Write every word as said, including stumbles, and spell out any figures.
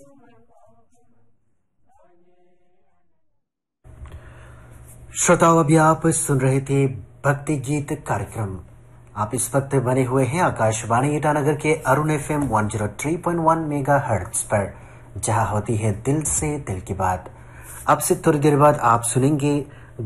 श्रोताओं, अभी आप सुन रहे थे भक्ति गीत कार्यक्रम। आप इस वक्त बने हुए हैं आकाशवाणी ईटानगर के अरुण एफएम एक सौ तीन पॉइंट एक मेगाहर्ट्ज पर, जहां होती है दिल से दिल की बात। अब से थोड़ी देर बाद आप सुनेंगे